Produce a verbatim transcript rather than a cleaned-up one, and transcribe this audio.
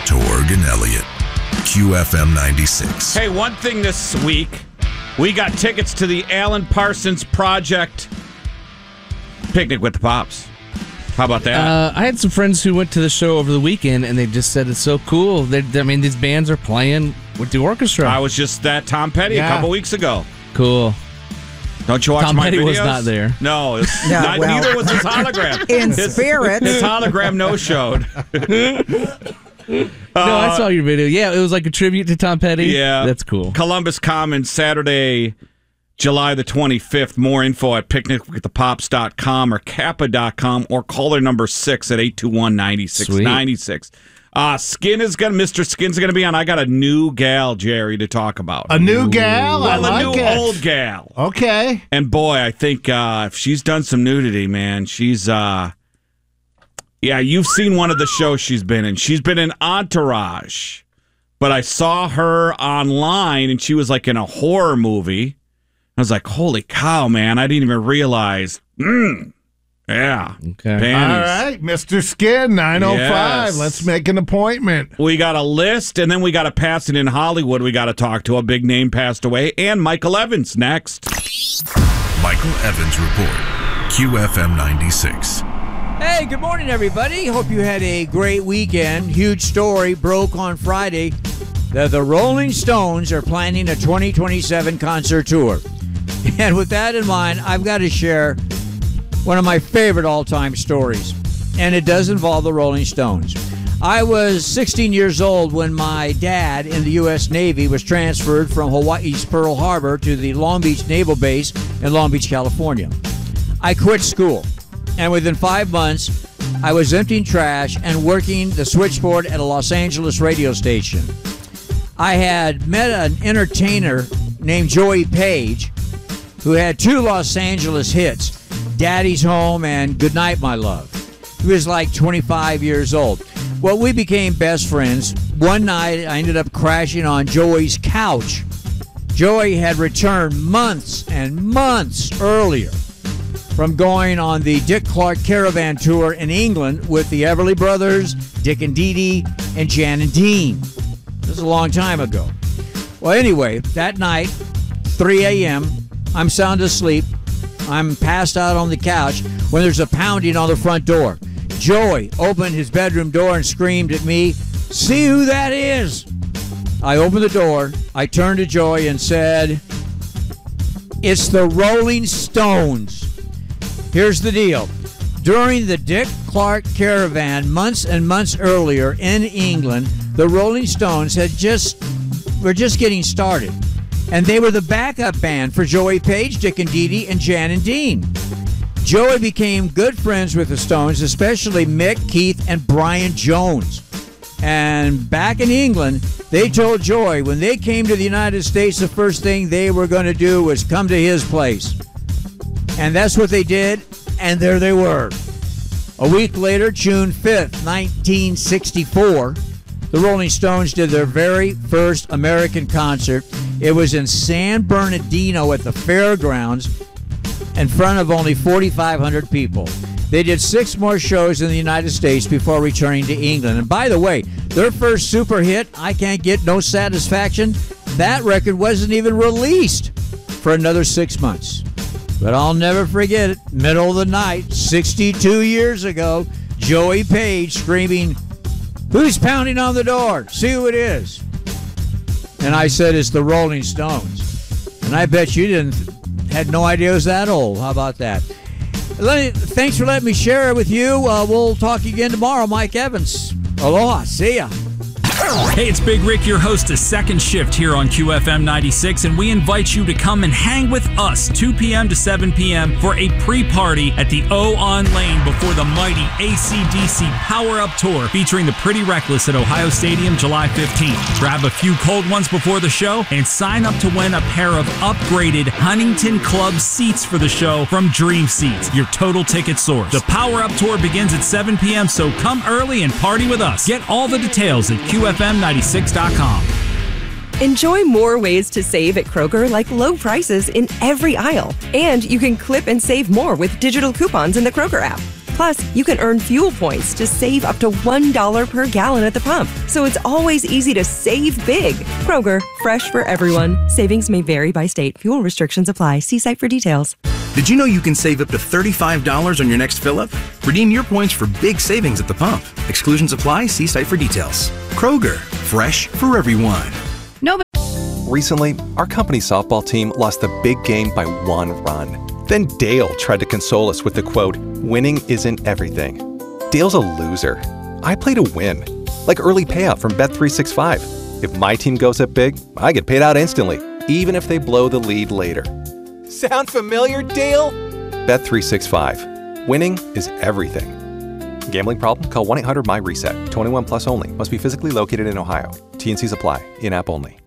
Torg and Elliott, Q F M ninety-six. Hey, one thing this week, we got tickets to the Alan Parsons Project Picnic with the Pops. How about that? Uh, I had some friends who went to the show over the weekend, and they just said it's so cool. They, I mean, these bands are playing with the orchestra. I was just at Tom Petty yeah. a couple weeks ago. Cool. Don't you watch Tom my Petty videos? was not there. No, it was no not, well, neither was his hologram. In his, spirit. His hologram no-showed. No, I saw your video. Yeah, it was like a tribute to Tom Petty. Yeah. That's cool. Columbus Commons, Saturday, July the twenty-fifth. More info at picnic with the pops dot com or kappa dot com or caller number six at eight two one, nine six nine six. Uh, Skin is going to, Mister Skin's going to be on. I got a new gal, Jerry, to talk about. A new gal? Well, I a like new it. old gal. Okay. And boy, I think uh, if she's done some nudity, man, she's, uh, yeah, you've seen one of the shows she's been in. She's been in Entourage, but I saw her online and she was like in a horror movie. I was like, holy cow, man, I didn't even realize. Mm. Yeah. Okay. Panties. All right, Mister Skin, nine oh five. Yes. Let's make an appointment. We got a list, and then we got to pass it in Hollywood. We got to talk to a big name passed away, and Michael Evans next. Michael Evans Report, Q F M ninety-six. Hey, good morning, everybody. Hope you had a great weekend. Huge story broke on Friday that the Rolling Stones are planning a twenty twenty-seven concert tour. And with that in mind, I've got to share one of my favorite all-time stories, and it does involve the Rolling Stones. I was sixteen years old when my dad in the U S Navy was transferred from Hawaii's Pearl Harbor to the Long Beach Naval Base in Long Beach, California. I quit school, and within five months, I was emptying trash and working the switchboard at a Los Angeles radio station. I had met an entertainer named Joey Page, who had two Los Angeles hits, Daddy's Home and Goodnight, My Love. He was like twenty-five years old. Well, we became best friends. One night, I ended up crashing on Joey's couch. Joey had returned months and months earlier from going on the Dick Clark Caravan Tour in England with the Everly Brothers, Dick and Dee Dee, and Jan and Dean. This was a long time ago. Well, anyway, that night, three a.m., I'm sound asleep. I'm passed out on the couch when there's a pounding on the front door. Joey opened his bedroom door and screamed at me, "See who that is!" I opened the door. I turned to Joey and said, "It's the Rolling Stones." Here's the deal. During the Dick Clark Caravan months and months earlier in England, the Rolling Stones had just were just getting started. And they were the backup band for Joey Page, Dick and Dee Dee, and Jan and Dean. Joey became good friends with the Stones, especially Mick, Keith, and Brian Jones. And back in England, they told Joey when they came to the United States, the first thing they were going to do was come to his place. And that's what they did, and there they were. A week later, June fifth, nineteen sixty-four, the Rolling Stones did their very first American concert. It was in San Bernardino at the fairgrounds in front of only forty-five hundred people. They did six more shows in the United States before returning to England. And by the way, their first super hit, I Can't Get No Satisfaction, that record wasn't even released for another six months. But I'll never forget it. Middle of the night, sixty-two years ago, Joey Page screaming, "Who's pounding on the door? See who it is." And I said, "It's the Rolling Stones." And I bet you didn't, had no idea it was that old. How about that? Let me, thanks for letting me share it with you. Uh, we'll talk again tomorrow. Mike Evans. Aloha. See ya. Hey, it's Big Rick, your host of Second Shift here on Q F M ninety-six, and we invite you to come and hang with us two p.m. to seven p.m. for a pre-party at the O on Lane before the mighty A C D C Power Up Tour featuring the Pretty Reckless at Ohio Stadium July fifteenth. Grab a few cold ones before the show and sign up to win a pair of upgraded Huntington Club seats for the show from Dream Seats, your total ticket source. The Power Up Tour begins at seven p.m., so come early and party with us. Get all the details at Q F M ninety-six dot com. Enjoy more ways to save at Kroger, like low prices in every aisle. And you can clip and save more with digital coupons in the Kroger app. Plus, you can earn fuel points to save up to one dollar per gallon at the pump. So it's always easy to save big. Kroger, fresh for everyone. Savings may vary by state. Fuel restrictions apply. See site for details. Did you know you can save up to thirty-five dollars on your next fill-up? Redeem your points for big savings at the pump. Exclusions apply. See site for details. Kroger, fresh for everyone. No, but recently, our company's softball team lost the big game by one run. Then Dale tried to console us with the quote, "Winning isn't everything." Dale's a loser. I play to win. Like early payout from Bet three sixty-five. If my team goes up big, I get paid out instantly, even if they blow the lead later. Sound familiar, Dale? Bet three sixty-five. Winning is everything. Gambling problem? Call one eight hundred M Y RESET. twenty-one plus only. Must be physically located in Ohio. T and C's apply. In-app only.